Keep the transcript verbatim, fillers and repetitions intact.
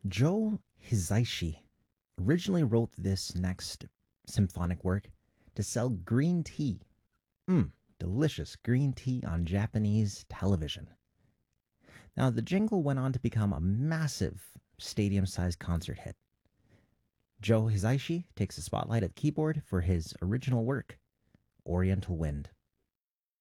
Joe Hisaishi originally wrote this next symphonic work to sell green tea. Mmm, delicious green tea on Japanese television. Now, the jingle went on to become a massive stadium sized concert hit. Joe Hisaishi takes the spotlight at keyboard for his original work, Oriental Wind.